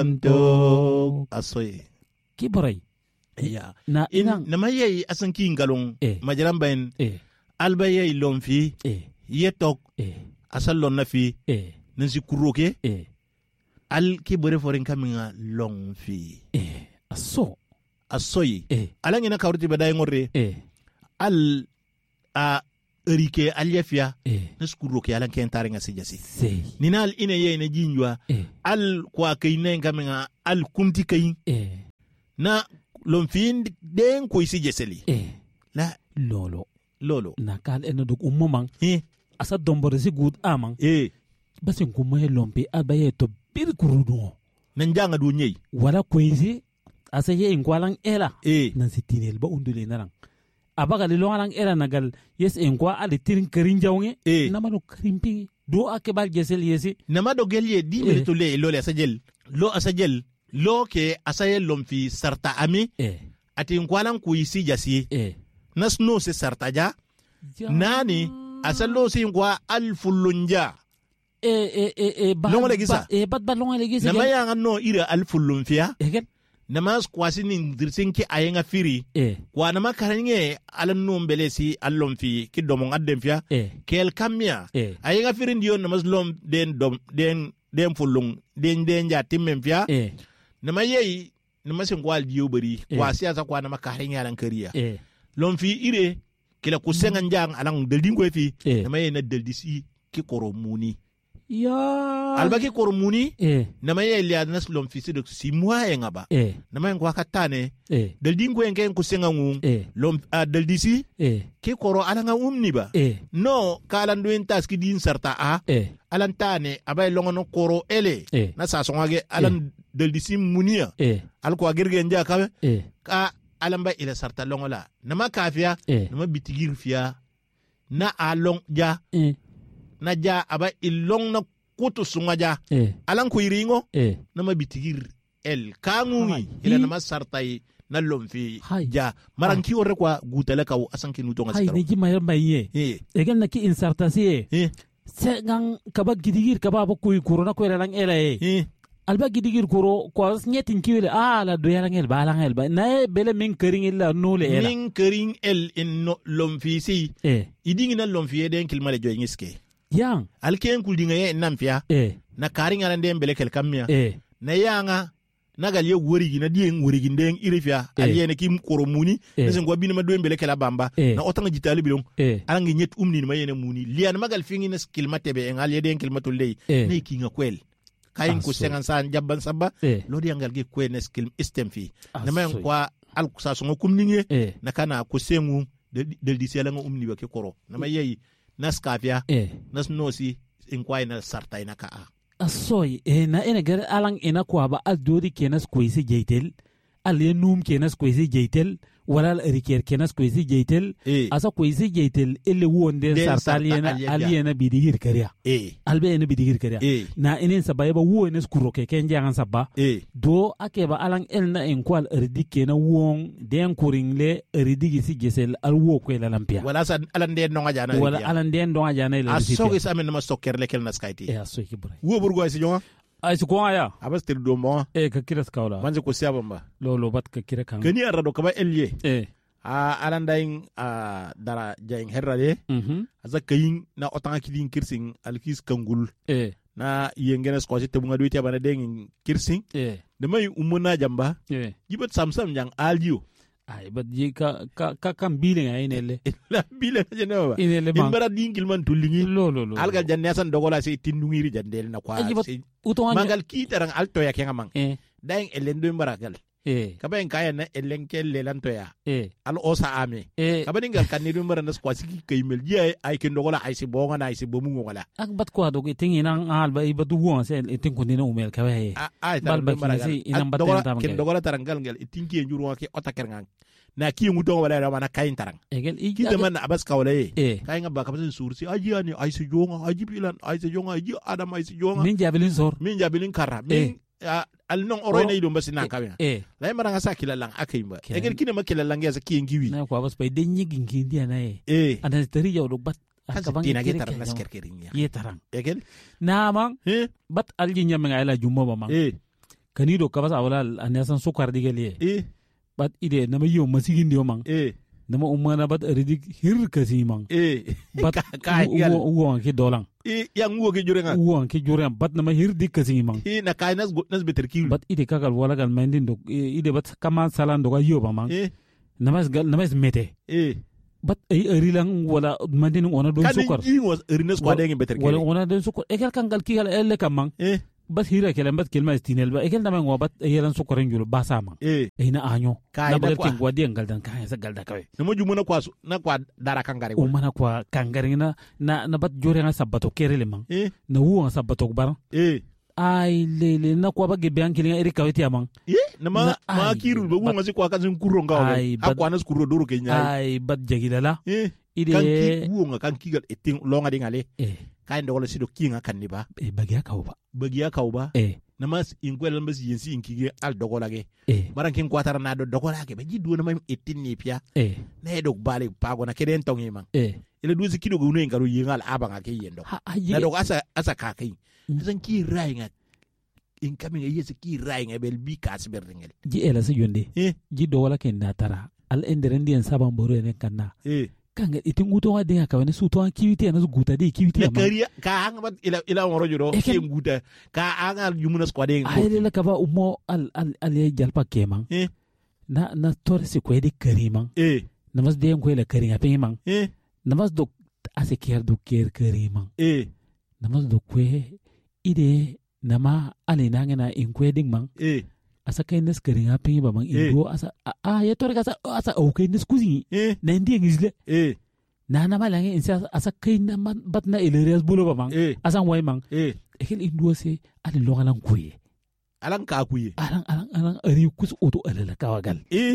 Karanto asoy kibarai ya na in na mayi asanki ngalong majalan bayin albaye lomfi yetok asal lonna fi nansi kuroke al kibore foren kaminga lomfi asoy alangi na kawrti baday ngorre al a erike alyafia naskuroke alan ken taringa sijasi ninal ine ye na jinjwa al kwa kayne kaminga al kunti kay na lomfin den ko sijaseli la lolo na kal eno duk ummang asa dombore si gud amang basin kuma lompi abaye to bir kurudo nan janga du nyei wala koisi asa ye ingwalang ela nan sitinel ba undule narang abaga li longalang ela nagal yes ingwa ali tirin kerin jawnge namado krimpi do akebal gesel yesi namado gelye di minute le lo asajel lo ke asaye lomfi sarta ami ati ingwalang kuisi jasi nas no se sarta ja nani asalo si ingwa alfulunja longa gisa bat longa gisa nama yang no ira alfulunfia namas kwasi ni dirsinki ayenga firi kwa nama karanye ala nombelesi allomfi ki domon addemfia kel kamya ayenga firi ndio namas lom den fulung den ja timmemfia nama yei nama singwal dio bari kwasi asa kwa nama karanye alan kariya lomfi ire kila kusenga njang alang deldingo fi nama yei na deldisi ki koromuni albaki koromuni nama ye liya nas lom fisi de si mois ngaba nama ngwa katane del dingo enken kusenga ngung lom del disi ke koro alanga umniba no kala nduen taski din sarta alantane abay longono koro ele na sa songage alan del disi munia alko agirge nja ka alamba ila sarta longola nama kafia nama bitigir fia na along ja na ja aba ilong na kutu sungaja alan ko iringo na mabitigir el kangungi ila na masartai na lomfi ja maranki ore kwa gutale ka asanki nutonga sikaro hay ni mayar maye egen na ki insartasi se ngang kaba gidigir kaba ba kuy corona ko lang ela alba gidigir koro ko nyetin kiwele ala do yalang el balang el ba na bele min kering illa nole ela min kering el in lomfi si idingi na lomfi den kilmale joy ngiske yang alken kuldinga ye nampia na karinga na ndem bele kelkamya na yanga nagal ye worigi na dien worigi ndeng irifia aliyene kim koromuni nesen go binima do bele kela bamba na otanga jitali bilong alangi nyet umni ma yene muni lian magal fingi na skill matebe en aliye den kilmatul lay ne kinga kwel kayin ku sengan san jabban sabba lodi angal ge kwen na skill istemfi na men kwa al kusa so kumninge na kana ku sengu del disela nga umni ba ke koro na mayeyi naskafia nas nosi inkwai na sartai na ka asoy na ina gar alang ina kwa ba aldodi kenas koisi jeitel alienum kenas koisi jeitel wala riker kenas koisi jeitel asa koisi jeitel ele wonde sartaliena aliena bidigir kariya albe ena bidigir kariya na inen sabay ba wones kuroke kenjangan sabba do akeba alang elna enkwal erdike na won den kuringle erdigi si gesel alwo ko la lampia wala sa alande no ngajana wala alande no ngajana la asogi samen ma stocker lekel naskaiti asoy kibra wo burgo si jonga ay su ko aya abastir do mo ka kira skawla manje ko siabamba lolo bat ka kira kan gani arado ka ba elye alandain dara jaing herrade azakayin na otanga kidin kirsing alkis kangul na yengenes ko te bunga duite bana dengin kirsing de may umuna jamba jibat samsam jang alio ay bat ji ka kam bile nga inele la bile nga jeno inele imbara dingil man tulingi lolo algal janne san dogola se tindungiri jandel na kwa mangal kitarang alto ya kenga mang daing elendo imbaragal kaben kaya na elenkel lelanto ya al osa ame kaben ngal kanidu imbara nas kwa siki kaymel je ay ken dogola ay se bonga na ay se bomu ngola akbat kwa dogi tingi nang alba ibadu won se itin kundina umel kawe ay balba kisi inam batten tam ken dogola tarangal ngal itinki njuru ke otaker na ki nguto wala ra na kayin tarang ki de man abas kawle kayin ba kabin sursi aji ani ay se jonga aji bilan ay se jonga aji adam ay se jonga min jabilin karra min al non oroy na idum basina kawe la maranga sa kilalang akayimba egel kine makilalang ya sa ki ngiwi na ko abas pay denyi gingi dia na ana tari yaw do bat kabang gitar nas kerkering ye tarang egel na mang bat alji nyam nga ila jumma ba mang kanido kabasa wala anasan sukar digale bat ide nama yo masigin dio mang nama umana bat ridik hir kasi mang bat uwo ke dolang yang uwo ke jurenga bat nama hir dik kasi mang na kai nas beter ki bat ide kakal wala gal mandin do ide bat kaman salan do ga yo ba mang namas mete bat rilang wala mandin ona don sukar kan yi was rinas kwa dengi beter ki wala ona don sukar egal kangal ki gal elle kamang bat hira kelen bat kelma istinel ba ekel nama ngo bat yelan sukarin julo basa mang ina anyo na ba ken gwa di ngal dan kan sa galda kawe namo jumuna kwa na kwa dara kangare o mana kwa kangare na bat jore nga sabato kerele mang na wu nga sabato bar ai lele na kwa ba gebe an kilinga eri kaweti amang nama ma kirul ba wu nga si kwa kan kuro ngaw akwa nas kuro doro kenya ai bat jagilala ide kan ki wu nga kan kigal eting longa dingale kain dogolo sido kinga kanniba bagia kauba namas inkwel mbas yensi inkige al dogolage baran kin kwatara na do dogolage ba jiddu na mam etinni pia na dog bale pago na keden tongi man ile duzi kido go no ngaro yingal abanga ke yendo na dog asa ka kai san ki rainga in coming yesi ki rainga bel bi kas berringel ji ela se yonde ji dogola ken natara al enderendi en saban boro en kanna kanga itin guto wa dinga kawani su to an kiwiti na guta de kiwiti ma kariya ka hanga bat ila woro juro ke guta ka anga yumuna squading ay le ka ba umo al jalpa kemang na torsi ko de karimang namas de ko le karinga pemang namas do ase ker do ker karimang namas do ko ide nama ale nangena in ko ding mang asa kai nes karinga pe ba mang indo asa ya tor ka asa okay nes kuzi na ndi ngizle na malange insa asa kai na bat na ilerias bulo ba mang asa way mang ekel indo se ali longalan kuye alan ka kuye alan ari kus oto alala kawagal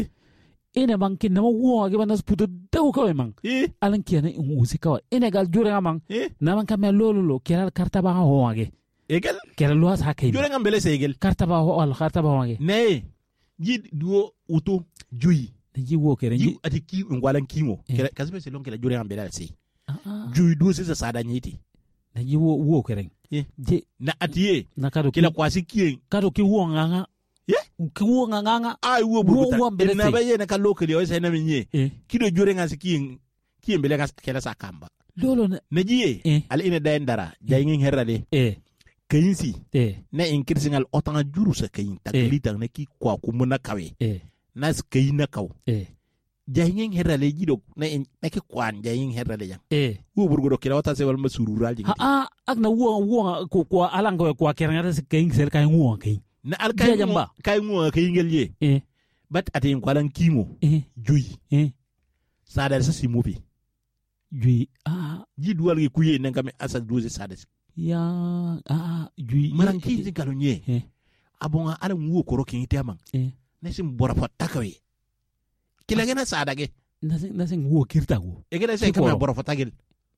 ene mang kin na wo ga banas puto daw ka mang alan kiyana in usi kawa ene gal jure mang na man kamel lolo kiral karta ba ho wage egel kera luas hakay jure ngam bele segel kartaba ho al kartaba wange ne ji duo uto juyi ji wo kere ji ati ki ngwalan kimo kera kasbe selon kera jure ngam bele se juyi duo se sada nyiti na ji wo kere je na atiye na kado kila kwasi ki kado ki wo nganga ki wo nganga ai wo buruta na baye na ka lokali o sai na minye kido jure ngasi ki mbele ngas kela sakamba lolo na jiye al ina dayen dara jayngin herrade kayinsi na inkirsingal otanga juru sa kayin taglita na ki kwa kumuna kawe nas kayina kaw jayngin herrale jido na ki kwan jayngin herrale yang wo burgodo kila wata se wal masurural jingi agna wo ko alanga ko keranga sa kayin sel kayin wo kayin na al kayin wo kayin gelye bat atin kwalan kimo juyi sadar sa simofi juyi jidwal gi kuye nan kame asa doze sadar ya juyi maranki ti galonye abonga ala wo koro kin tiamang nesim bora fatakawe kila gena sadage nasin wo kirtago egena sai kama bora fatagel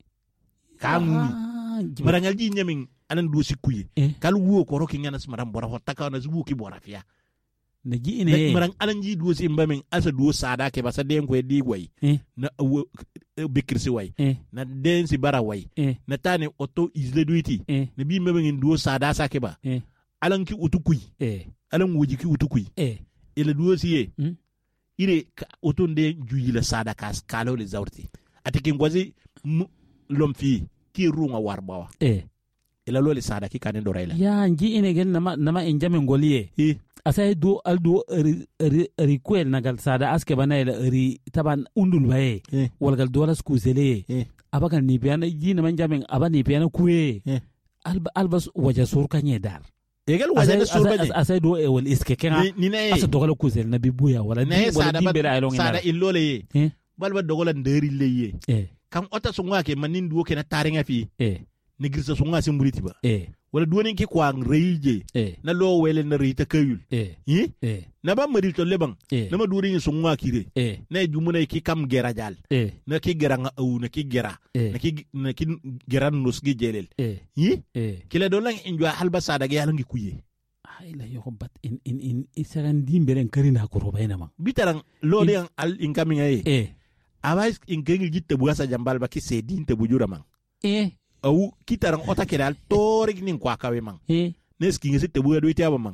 kamu marangal ji nyamin anan do sikuye kal wo koro kin yana smaram bora fataka na zuwo ki bora fiya na ji ine marang alan ji do sim bamin asa do sada ke basa den ko di gwai na bikirsi wai na den si bara wai na tane auto isle duiti na bi mabin do sada sa ke ba alan ki utukui alan woji ki utukui ila do siye ire auto de juyi la sada kas kalo le zawrti atike ngwazi lomfi ki runga warbawa ila lo le sada ki kanen do rayla ya nji ine gen nama enjame ngoliye asay do aldo ri kwel nagal sada aske bana ila ri taban undul baye walgal dola skuzele abagan ni biana jina manjamen abani biana kuye albas waja surka nyedar egal waja surka asay do wal iske kenga asa dogala kuzel na bibuya wala dimbera ay longi sada illole balba dogola nderi leye kam ota sungwa ke manin duo kena taringa fi negrisa sungwa simburiti ba wala duwonin ki kwa nreije na lo wele na rita kayul na ba mari to lebang na ma duwonin sungwa kire na jumuna ki kam gera jal na ki gera nga au na ki gera na ki gera nus gi jelel kila do lang injwa halba sada ga yalangi kuye ay la yo bat in isaran dimberen karina ko robayna ma bitarang lo de al incoming ay awais ingengi jitte bu asa jambal ba ki sedin te bujura man au kitarang ota kedal torik nin kwa kawe man neski ngese te buya do itiaba man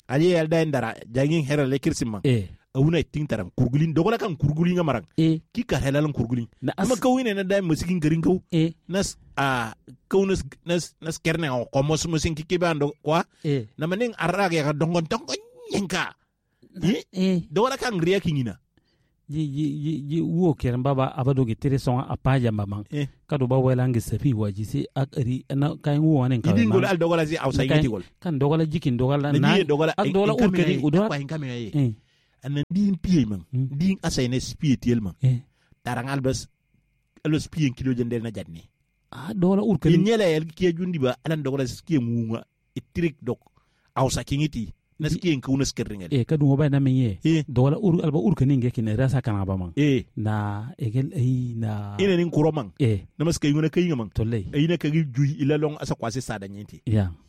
ali yalda ndara jangin herale kirsimma awuna ting taram kurgulin dogola kan kurgulin ngamarang ki ka helalan kurgulin ama kawine na dai musikin garin kaw nas kawnus nas kerne ko mos musin ki bando kwa na maning arage ka dongon yenka dogola kan riya kingina ji wo keren baba abado ge tere son apaja mamang kado ba wela ngi safi waji si akari na kain wo wanen ka idin gol al dogola si outside ngiti gol kan dogola jikin dogola na ak dogola urkani udo kwa hinka me anan din piye man din asayne spiye tiel man tarang albas alos piye kilo jendel na jadni dogola urkani nyela yel kiye jundi ba alan dogola skiye muunga itrik dok awsa kingiti naskiyen ka unas kerringel kadu ngoba na menye dola alba urkani ngeke ne rasa kana ba man na egel na ina nin kuromang na maskay ngona kay ngamang tollay ay na kagi juy ilalong asa kwase sada nyenti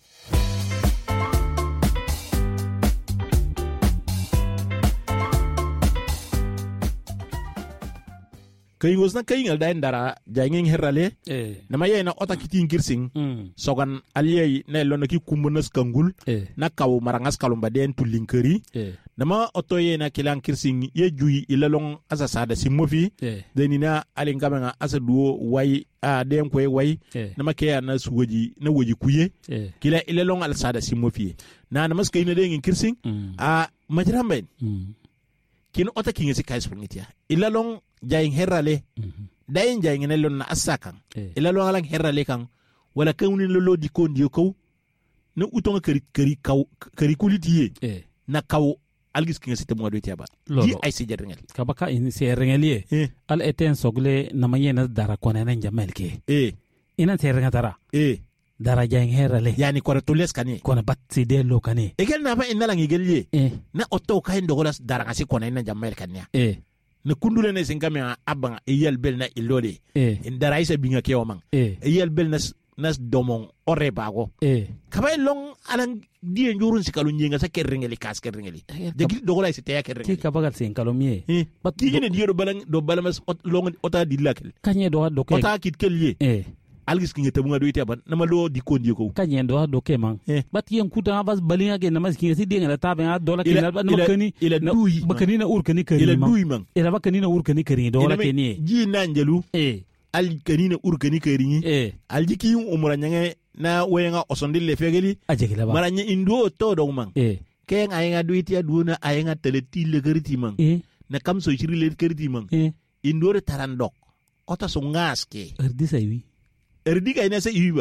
kayingos na kayingal da ndara janging herale na maye na ota kitin kirsing sogan aliyay na lona ki kumbunas kangul na kaw marangas kalumba den tulinkeri na ma otoye na kilan kirsing ye juyi ilalong asa sada simofi denina alingamenga asa duo way den koy way na makeya na suwaji na waji kuye kila ilalong al sada simofi na maskay na den kirsing majramben kin ota kingesi kays fungitia ilalong jayin herrale dayin jayin ne lon na asakan ila lo alang herrale kan wala kawni lo di kon di ko na utonga kari kulitiye na kaw algis kinga sita mo do tiaba di ay si jarngel kabaka in si rengeliye al eten sogle na mayena dara konena jamelke ina teranga tara dara jayin herrale yani ko tules kani kona batsi de lo kani egel na fa inalang igelye na otto kay ndogolas dara ngasi konena jamel kania na kundule ne singame abanga eyel bel na ilode ndara isa binga ke wamang eyel bel nas domong ore bago kabay long alang die njurun sikalu nyenga sa kerringeli kas kerringeli degi dogola ise teya kerringeli ki kabagal sen kalomie bat tigene die do balamas long ota dilakel kanye do ke ota kit kelye algis kinga tabunga do ite ban nama lo di kondi ko kanye do ke man bat yen kuta bas balinga ge namas kinga si de ngala tabe a dola kinga ba makani bakani na urkani kari ila duyi man ila bakani na urkani kari dola keni ji nanjelu al kanina urkani kari al jiki umura nyange na wenga osondile fegeli ajegela ba maranya indo to do man ken ayenga duiti aduna ayenga teleti le kariti man na kam so chiri le kariti man indore tarandok ota so ngaske erdi saywi erdi kay na sa iba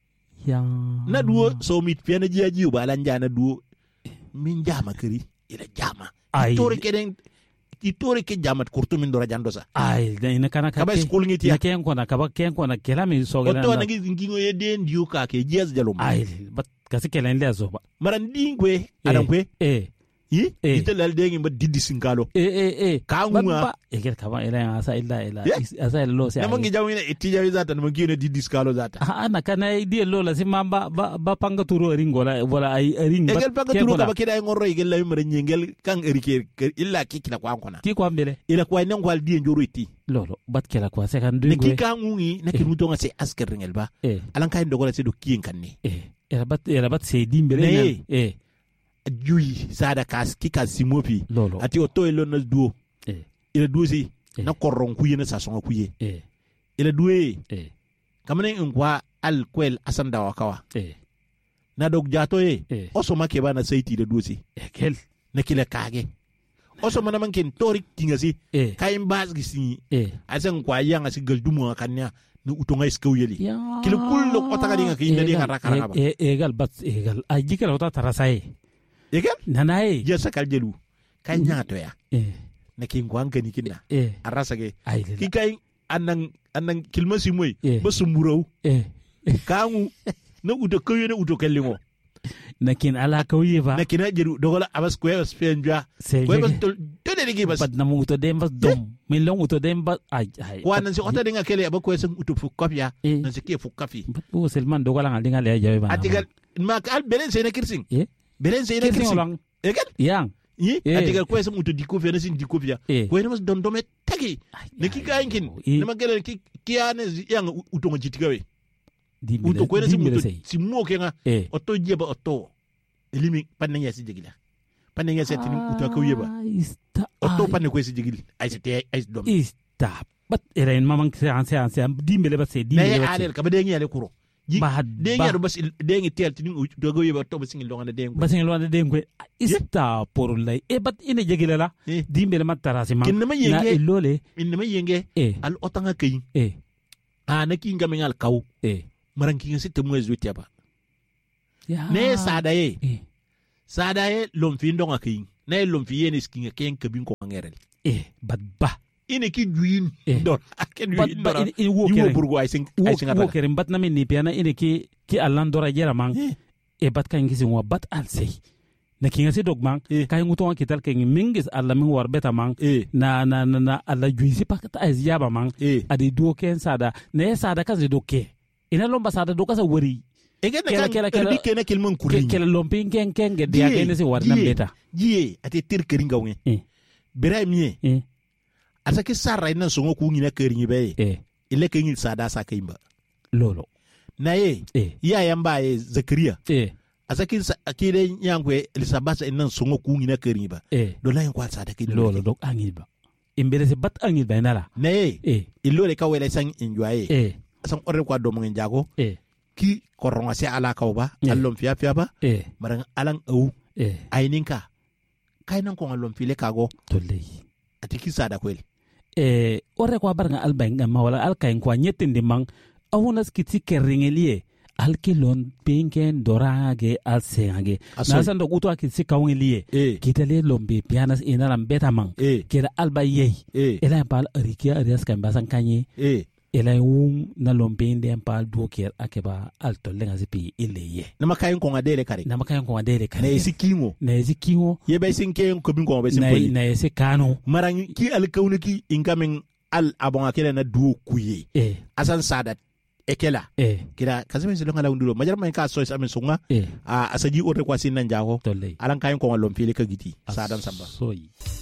na duo so mit piana jiaji ba lan jana duo min jama kari ila jama itore ke jamat kurtu min dora jando sa ay ina kana ka ba school ngiti ya ken kona ka ba ken kona kela mi so gela to na ngingo ye den diu ka ke jiaz jalum ay bat kasi kelen le zo ba maran dingwe adam kwe italal dengi ba didi singalo ka ngwa egel ka ba ila asa ila lo se namangi jawina itijawi zata namangi ne didi skalo zata ana kana di lo la si mamba ba panga turo ringola wala ay ring egel panga turo ka ba kida ngoro egel la mara nyengel kan eriker illa kikina kwa kona ki kwa mbele ila kwa ne ngwal di njoro iti lolo bat kela kwa sekandu ne ki ka ngungi na kimuto nga se asker ringel ba alan kay ndogola se do kiyen kanne ela bat se dimbele juyi sada kas kika simopi ati oto elo na duo ila duo si na korron kuye na sasonga kuye ila duo kamane ngwa al kwel asanda wakawa na dog jato oso make ba na saiti ila duo si kel na kila kage oso mana manken tori kinga si kayin bas gisi asan kwa yanga si galdumu akanya na utonga iskaw yeli kila kullo otaka dinga kinda dinga rakara ba egal bat egal ajikala ota tarasai egal nanae jesa kaljelu kay nyaato ya na kingwanga ni kinna arasage ki kay anang kilmasi moy ba sumburaw kangu na uto kayo na uto kellingo nakin ala kawye ba nakin ajeru dogola abas ko yas fenja ko bas to de gi bas na mu uto dem bas dom min long uto dem ba ay ko nan si ota dinga kele abako yas uto fu kofia nan si ke fu kafi o selman dogola ngal dinga le jawe ba atigal ma al belen sey na kirsing belen sey na kirsing egal yang atigal ko yas uto dikofia na sin dikofia ko mas don dome tagi ne ki gaynkin ne ma gele ki kiane yang uto ngitikawe uto ko na si muto si mo kenga oto jeba oto elimi panna yasi jigila panne ngese tin uta ko yeba otto panne ko sigil ay sete ay dom bat eren mamang seanse dimbele ba se dimbele ba alel ka ba dengi ale kuro dengi ado bas dengi tel tin uta ko yeba to basingil lo ngana dengi basingil lo ngana dengi ista por lay bat ine jegilala dimbele matarasi man na ilole inma yenge al otanga kay na kinga mengal kaw marang kinga sitte mo ezwiti ba ne sadaye lomfi ndonga king ne lomfi yene skinga ken kabin ko ngerel bat ba ine ki duin dor ken duin dor in wo burgo ay sing wo keren bat na min ni piana ine ki allan dora jera man bat kan ngisi wa bat al sey na kinga se dogman kay nguto an kital ken mingis alla min war beta man na alla juisi pakata az yaba man adi do ken sada ne sada kaze do ke ina lomba sada do kasa wori kela kilman kurin kela lompin ken ge dia ken se warna beta jiye ate tir keringa wen bera mie asake sarra ina songo ku ngina keringi be ile kengi sada sa kaimba lolo na ya yamba Zakaria asake akire nyangwe Elisabasa ina songo ku ngina keringi ba do la kwa sada kai lolo dok angiba imbere se bat angiba nala na ilo le kawele sang enjoy sang orre kwa do mo njago ki koronga se ala kawba allom fiya ba marang alang au aininka kainan ko allom file kago tolley atiki sada kwel orre kwa baranga albenga mawala alkain kwa nyetindi mang awunas kiti kerringelie alkilon pinken dorage alsengage nasan do kuto akisi kawngelie kitale lombe pianas inaram beta mang kira alba yei ela pal rikia arias kan basan kanye elay wung na lompende empal duoker akeba alto lenga zipi ileye na makayen ko ngadele kare na esikingo yebe sinke ko bin ko be simple na esikano marang ki alkawni ki incoming al abon akela na duo kuye asan sadat ekela kira kaseme silo ngala undulo majar man ka so amen sunga asaji orre kwa sinan jaho alan kayen ko lompele ka giti sadan samba soyi